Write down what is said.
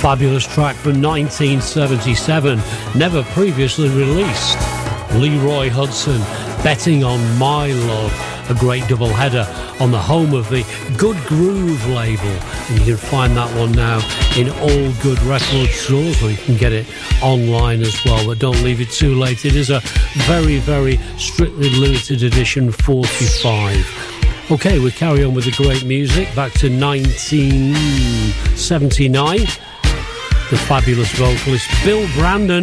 Fabulous track from 1977, never previously released. Leroy Hudson, Betting on My Love, a great double header on the home of the Good Groove label. And you can find that one now in all good record stores, or you can get it online as well. But don't leave it too late. It is a very, very strictly limited edition 45. Okay, we carry on with the great music. Back to 1979. The fabulous vocalist Bill Brandon